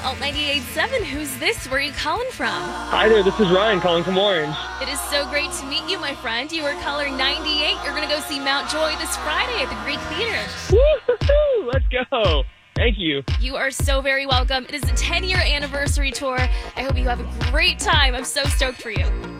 Alt 98.7. Who's this? Where are you calling from? Hi there, this is Ryan calling from Orange. It is so great to meet you, my friend. You are caller 98. You're going to go see Mount Joy this Friday at the Greek Theater. Woo-hoo-hoo! Let's go. Thank you. You are so very welcome. It is the 10-year anniversary tour. I hope you have a great time. I'm so stoked for you.